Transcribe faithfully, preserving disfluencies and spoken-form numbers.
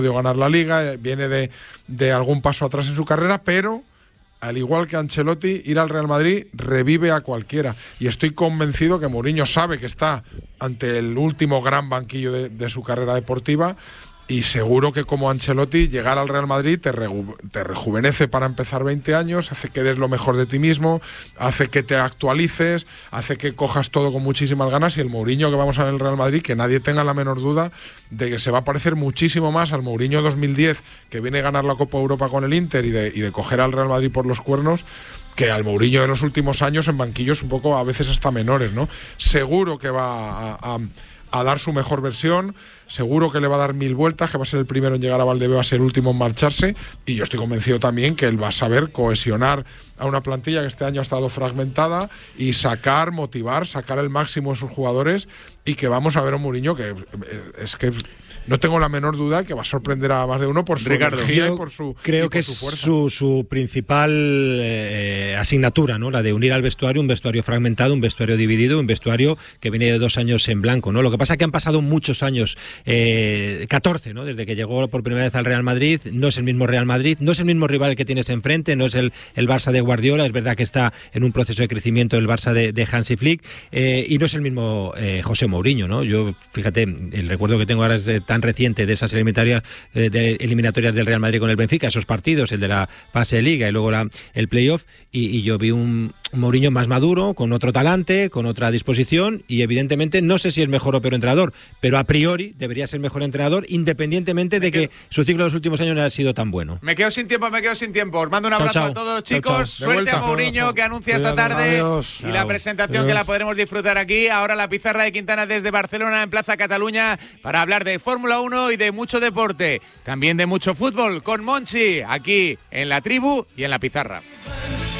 podido ganar la Liga, viene de, de algún paso atrás en su carrera, pero al igual que Ancelotti, ir al Real Madrid revive a cualquiera. Y estoy convencido que Mourinho sabe que está ante el último gran banquillo de, de su carrera deportiva. Y seguro que como Ancelotti, llegar al Real Madrid te, reju- te rejuvenece para empezar veinte años, hace que des lo mejor de ti mismo, hace que te actualices, hace que cojas todo con muchísimas ganas. Y el Mourinho que vamos a ver en el Real Madrid, que nadie tenga la menor duda de que se va a parecer muchísimo más al Mourinho dos mil diez, que viene a ganar la Copa Europa con el Inter y de, y de coger al Real Madrid por los cuernos, que al Mourinho de los últimos años en banquillos un poco a veces hasta menores, ¿no? Seguro que va a, a, a dar su mejor versión. Seguro que le va a dar mil vueltas, que va a ser el primero en llegar a Valdebeo, va a ser el último en marcharse, y yo estoy convencido también que él va a saber cohesionar a una plantilla que este año ha estado fragmentada y sacar, motivar, sacar el máximo de sus jugadores, y que vamos a ver a un Mourinho que es que no tengo la menor duda que va a sorprender a más de uno por su Ricardo, energía y por su creo y por que su es fuerza. su, su principal eh, asignatura, ¿no? La de unir al vestuario, un vestuario fragmentado, un vestuario dividido, un vestuario que viene de dos años en blanco, ¿no? Lo que pasa es que han pasado muchos años, eh, catorce, ¿no? Desde que llegó por primera vez al Real Madrid. No es el mismo Real Madrid, no es el mismo rival que tienes enfrente, no es el, el Barça de Guardiola. Es verdad que está en un proceso de crecimiento el Barça de, de Hansi Flick, eh, y no es el mismo eh, José Mourinho, ¿no? Yo, fíjate, el recuerdo que tengo ahora es eh, tan reciente de esas eliminatorias, eh, de eliminatorias del Real Madrid con el Benfica, esos partidos, el de la fase de Liga y luego la, el playoff, y, y yo vi un, un Mourinho más maduro, con otro talante, con otra disposición, y evidentemente no sé si es mejor o peor entrenador, pero a priori debería ser mejor entrenador, independientemente de que su ciclo de los últimos años no ha sido tan bueno. Me quedo sin tiempo, me quedo sin tiempo. Os mando un abrazo Chao, chao. a todos, Chao, chicos. chao. Suerte vuelta. a Mourinho, que anuncia esta Cuidado. tarde. Adiós. Y la Chao. presentación Adiós. que la podremos disfrutar aquí. Ahora la pizarra de Quintana desde Barcelona, en Plaza Cataluña, para hablar de Fórmula uno y de mucho deporte. También de mucho fútbol con Monchi, aquí en La Tribu y en La Pizarra.